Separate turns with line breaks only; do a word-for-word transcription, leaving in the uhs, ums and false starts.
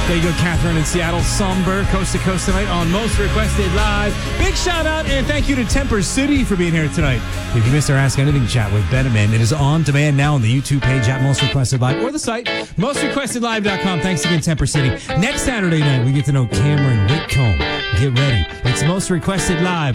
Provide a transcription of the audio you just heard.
There you go, Catherine in Seattle. Somber, coast to coast tonight on Most Requested Live. Big shout out and thank you to Temper City for being here tonight. If you missed our Ask Anything chat with Ben and Man, it is on demand now on the YouTube page at Most Requested Live or the site, most requested live dot com. Thanks again, Temper City. Next Saturday night, we get to know Cameron Whitcomb. Get ready. It's Most Requested Live